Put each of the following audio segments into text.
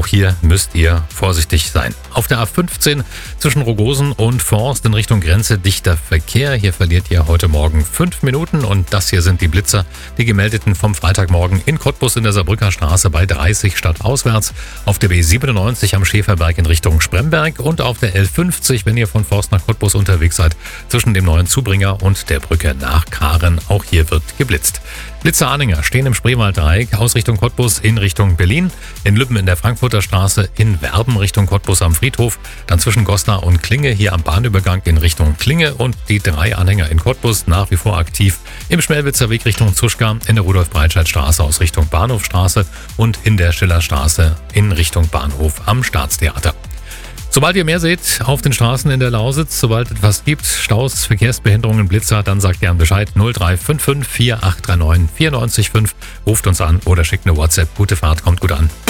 hier müsst ihr vorsichtig sein. Auf der A15 zwischen Rogosen und Forst in Richtung Grenze dichter Verkehr. Hier verliert ihr heute Morgen 5 Minuten und das hier sind die Blitzer, die gemeldeten vom Freitagmorgen in Cottbus in der Saarbrücker Straße bei 30 stadtauswärts, auf der B97 am Schäferberg in Richtung Spremberg und auf der L50, wenn ihr von Forst nach Cottbus unterwegs seid, zwischen dem neuen Zubringer und der Brücke nach Karen. Auch hier wird geblitzt. Blitzer-Anhänger stehen im Spreewalddreieck aus Richtung Cottbus in Richtung Berlin, in Lübben in der Frankfurter Straße, in Werben Richtung Cottbus am Friedhof, dann zwischen Goslar und Klinge hier am Bahnübergang in Richtung Klinge und die 3 Anhänger in Cottbus nach wie vor aktiv im Schmelwitzer Weg Richtung Zuschka, in der Rudolf-Breitscheid-Straße aus Richtung Bahnhofstraße und in der Schillerstraße in Richtung Bahnhof am Staatstheater. Sobald ihr mehr seht auf den Straßen in der Lausitz, sobald etwas gibt, Staus, Verkehrsbehinderungen, Blitzer, dann sagt gern Bescheid 0355 4839 94,5. Ruft uns an oder schickt eine WhatsApp. Gute Fahrt, kommt gut an.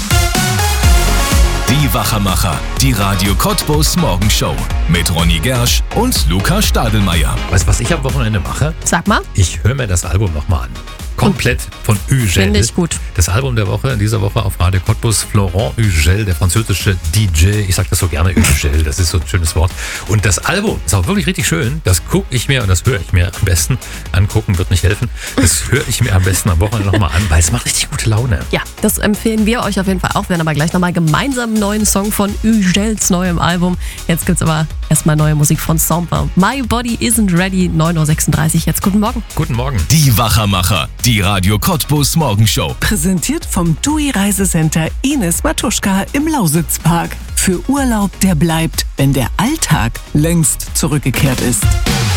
Die Wachermacher, die Radio Cottbus Morgenshow mit Ronny Gersch und Luca Stadelmeier. Weißt du, was ich am Wochenende mache? Sag mal. Ich höre mir das Album nochmal an. Komplett von Ugel. Finde ich gut. Das Album der Woche, in dieser Woche auf Radio Cottbus, Florent Ugel, der französische DJ. Ich sag das so gerne, Ugel, das ist so ein schönes Wort. Und das Album ist auch wirklich richtig schön. Das gucke ich mir und das höre ich mir am besten. Angucken wird nicht helfen. Das höre ich mir am besten am Wochenende nochmal an, weil es macht richtig gute Laune. Ja, das empfehlen wir euch auf jeden Fall auch. Wir werden aber gleich nochmal gemeinsam einen neuen Song von Ugels neuem Album. Jetzt gibt's aber erstmal neue Musik von Somper. My Body Isn't Ready, 9.36 Uhr. Jetzt guten Morgen. Guten Morgen. Die Wachermacher, die Radio Cottbus Morgenshow. Präsentiert vom TUI Reisecenter Ines Matuschka im Lausitzpark. Für Urlaub, der bleibt, wenn der Alltag längst zurückgekehrt ist.